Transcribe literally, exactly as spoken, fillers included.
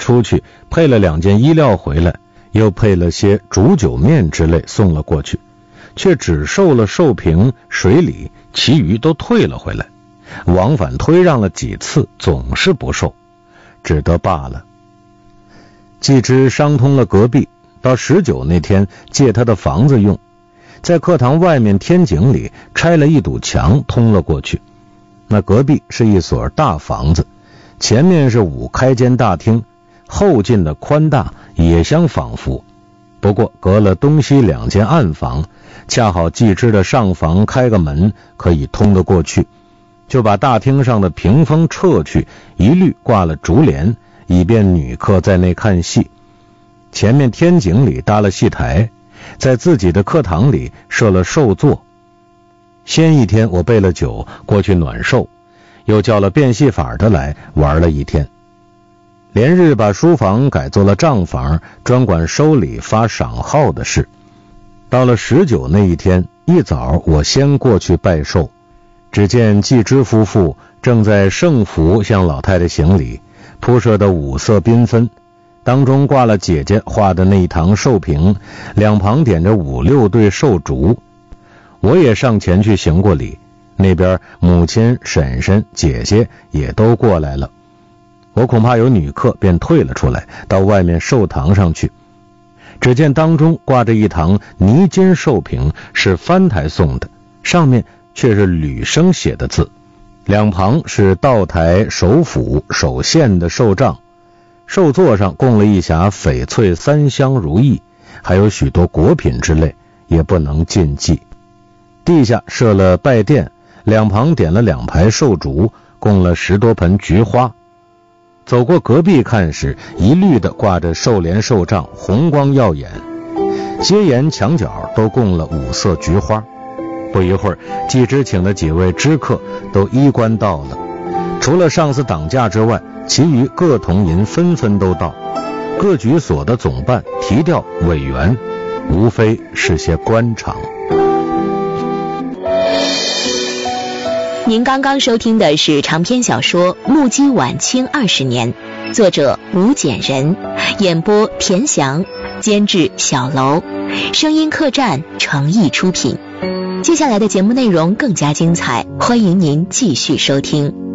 出去，配了两件衣料回来，又配了些煮酒面之类送了过去，却只收了寿瓶、水礼，其余都退了回来。往返推让了几次，总是不受，只得罢了。季之商通了隔壁，到十九那天借他的房子用，在课堂外面天井里拆了一堵墙通了过去。那隔壁是一所大房子，前面是五开间大厅，后进的宽大，也相仿佛，不过隔了东西两间暗房，恰好季之的上房开个门，可以通得过去，就把大厅上的屏风撤去，一律挂了竹帘，以便女客在内看戏。前面天井里搭了戏台，在自己的课堂里设了寿座。先一天我备了酒过去暖寿，又叫了变戏法的来玩了一天。连日把书房改做了账房，专管收礼发赏号的事。到了十九那一天一早，我先过去拜寿，只见季之夫妇正在圣福向老太太行礼，铺设的五色缤纷，当中挂了姐姐画的那一堂寿瓶，两旁点着五六对寿烛。我也上前去行过礼，那边母亲、婶婶、姐姐也都过来了。我恐怕有女客，便退了出来，到外面寿堂上去。只见当中挂着一堂泥金寿瓶，是翻台送的，上面却是吕生写的字，两旁是道台、手斧、手线的寿帐。寿座上供了一匣翡翠三香如意，还有许多果品之类，也不能尽记。地下设了拜垫，两旁点了两排寿烛，供了十多盆菊花。走过隔壁看时，一律的挂着寿帘寿帐，红光耀眼，街沿墙角都供了五色菊花。不一会儿，季之请的几位知客都衣冠到了，除了上司党驾之外，其余各同银纷纷都到。各局所的总办、提调、委员，无非是些官场。 您刚刚收听的是长篇小说《目击晚清二十年》，作者吴简人，演播田翔，监制小楼，声音客栈诚意出品。接下来的节目内容更加精彩，欢迎您继续收听。